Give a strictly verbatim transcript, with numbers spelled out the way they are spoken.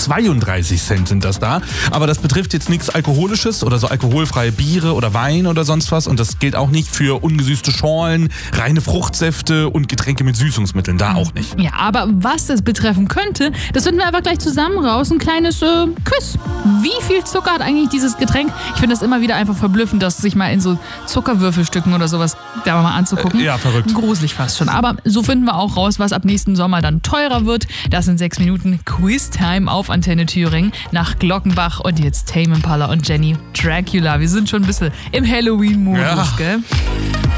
zweiunddreißig Cent sind das da. Aber das betrifft jetzt nichts Alkoholisches oder so alkoholfreie Biere oder Wein oder sonst was. Und das gilt auch nicht für ungesüßte Schorlen, reine Fruchtsäfte und Getränke mit Süßungsmitteln. Da auch nicht. Ja, aber was das betreffen könnte, das finden wir einfach gleich zusammen raus. Ein kleines äh, Quiz. Wie viel Zucker hat eigentlich dieses Getränk? Ich finde das immer wieder einfach verblüffend, das sich mal in so Zuckerwürfelstücken oder sowas da mal anzugucken. Äh, ja, verrückt. Gruselig fast schon. Aber so finden wir auch raus, was ab nächsten Sommer dann teurer wird. Das sind sechs Minuten Quiz-Time auf Antenne Thüringen nach Glockenbach und jetzt Tame Impala und Jenny Dracula. Wir sind schon ein bisschen im Halloween-Modus, ja. gell?